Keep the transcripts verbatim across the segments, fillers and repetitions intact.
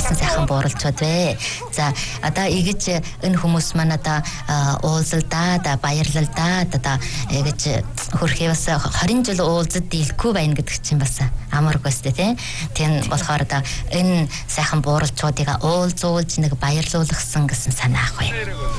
гэсэн сайхан бууруулчуд вэ. За одоо ингэж энэ хүмүүс маань одоо уулзалдаа да баярлалдаа одоо ингэж хөрхий бас twenty жил уулзад дийлэхгүй байна гэдэг чинь бас амаргүй өстэй тий. Тийм болохоор одоо энэ сайхан бууруулчуудыг уулзуулж нэг баярлуулгасан гэсэн санаа ахгүй.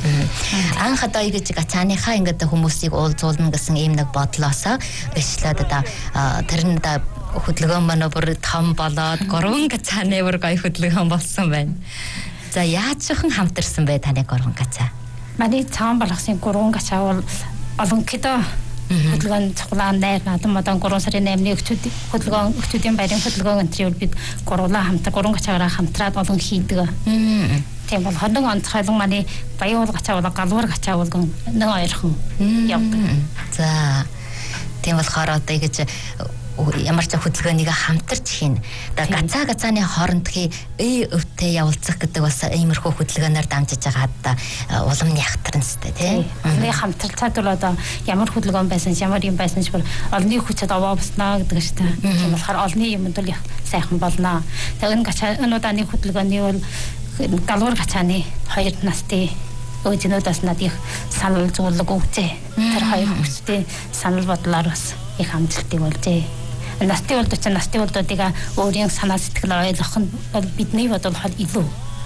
Анх одоо ингэж гацааныхаа ингээд хүмүүсийг уулзуулна гэсэн ийм нэг бодлоосоо ишлээд одоо тэр нь одоо хөдөлгөөн манай бүр том болоод гурван гацааны бүр гоё хөдөлгөөн болсон байна. За яаж чихэн хамтарсан бай таны гурван гацаа? Манай цаан балгасын гурван гацаа бол олон кидо хөдөлгөөн цуглаан найр надан мадан гурван сарын eighны өчтөд хөдөлгөөн өчтөдийн баярын хөдөлгөөн өнтрийг бид гурван хамтар гурван гацаагаараа хамтраад олон хийдэг. Тийм бол хондон онцгойлон манай баян уул гацаа бол галуур гацаа бол нэг хоёрхан явдаг. За тийм болохоор одоо ингэж ямар ч хөдөлгөөнийг хамтарч хийн. Одоо гацаа гацааны хоорондхий эй өвтэй явуулцах гэдэг бас иймэрхүү хөдөлгөөнөөр дамжиж байгаа да уламны хатарн сте тий. Нэг хамтарцаад бол одоо ямар хөдөлгөөн байсан ч ямар юм байсан ч бол олонний хүчтэй овоо босноо гэдэг шүү дээ. Тийм болохоор олонний юмд бол сайхан болно. Тэгээ энэ гацаа энэ удааны хөдөлгөөний бол галуур гацааны хоёр настай өжнөөдөөс надад их санал зовлог өгчээ. Тэр хоёр хүчтэй санал бодлоор бас их амжилтыг болжээ. Настай болдог ч настай болдуудыг өөрийн санаа сэтгэл ойлгох нь бидний бодол хол илүү.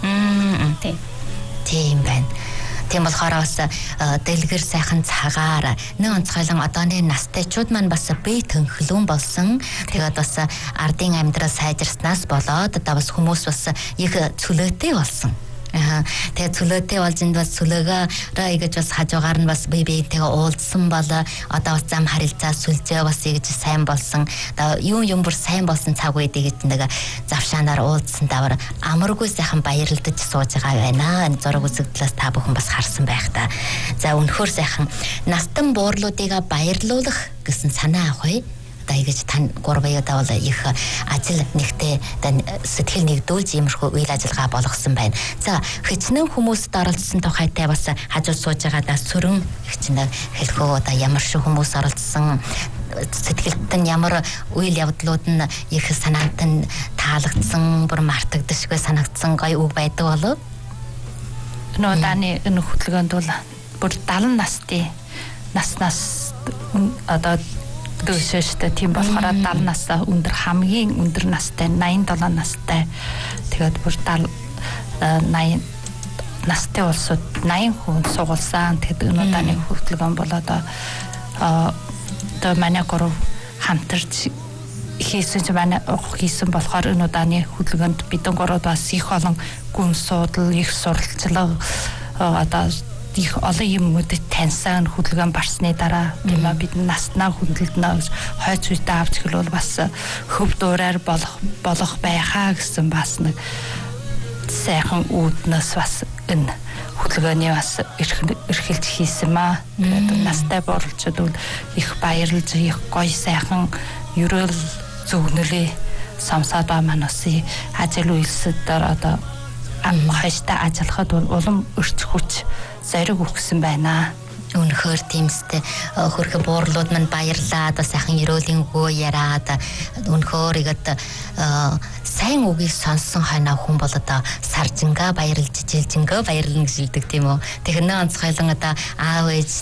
Тийм. Тийм байна. Тийм болохоор бас дэлгэр сайхан цагаар нэг онцгойлон одооны настайчууд маань бас бие төнхлөн болсон. Тэгээд бас ардын амьдрал сайжирснаас болоод одоо бас хүмүүс бас их цөлөөтэй болсон. Аа тэгээ цөлөөтэй болж энд бас цөлөөгөө ингэж бас хажуугаар нь бас бие биетэйгээ уулзсан бол одоо бас зам харилцаа сүлжээ бас ингэж сайн болсон. Одоо юм юм бүр сайн болсон цаг үед ингэж нэг завшаанаар уулзсан давар амаргүй сайхан баярлдаж сууж байгаа байна. Энэ зураг үзэгдлээс та бүхэн бас харсан байх та. За үнэхээр сайхан настан буурлуудыг баярлуулах гэсэн санаа авах. Одоо ингэж тань гурван удаа бол их ажил нэгтээ сэтгэл нэгдүүлж иймэрхүү үйл ажиллагаа болгосон байна. За хичнээн хүмүүст оролцсон тухайтай бас хажуу сууж байгаадаа сөрөн хичнээн хэлхөө одоо ямар шиг хүмүүс оролцсон сэтгэлд нь ямар үйл явдлууд нь их санаанд нь таалагдсан бүр мартагдашгүй санагдсан гоё үг байдаг болов. Энэ удааны энэ хөдөлгөөнд бол бүр seventy настай наснаас одоо дөөшөштэй тийм болохоор seventy насаа өндөр хамгийн өндөр настай ninety-seven настай тэгээд бүр ninety настай улсууд ninety хүн сугулсан. Тэгээд энэ удааны хөдөлгөөн бол одоо одоо манай гурав хамтарч хийсэн ч манай хийсэн болохоор энэ удааны хөдөлгөөнд бидэн гурав бас их олон гүн суудал их суралцлага одоо их олон юмнуудыг таньсан хөдөлгөөн барсны дараа тийм ээ бид наснаа хүндэлнэ гэж хойц үедээ авч хэлвэл бас хөв дуурайр болох болох байхаа гэсэн бас нэг сайхан үүднээс бас энэ хөдөлгөөний бас эрхэлж хийсэн маа. Тэгээд настай борлолцоод бол их баярлж их гоё сайхан ерөөл зөвгнөлээ самсаад ба манасыг ажил үйлсээр одоо хаштай ажиллахад бол улам өрч хүч зариг өгсөн байна. Үнэхээр тиймстэй хөрхө буурлууд мань баярлаад сайхан ерөөлийн гоо яраад үнэхээр игээд сайн үгийг сонссон хойно хүн бол одоо саржингаа баярлж жилжингаа баярлна гэж хэлдэг тийм үү. Тэгэхээр нэг онцгойлон одоо аав ээж